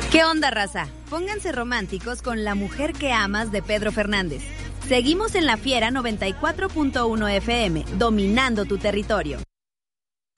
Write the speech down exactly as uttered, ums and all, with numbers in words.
¿Qué onda, raza? Pónganse románticos con La mujer que amas de Pedro Fernández. Seguimos en La Fiera noventa y cuatro punto uno F M, dominando tu territorio.